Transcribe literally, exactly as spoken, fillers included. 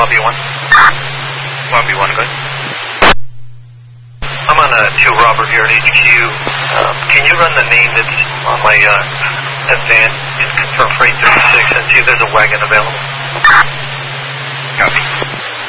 Lobby one. Lobby one, good. I'm on a two Robert here at H Q. Um, can you run the name that's on my uh, advance and confirm freight thirty-six and see if there's a wagon available?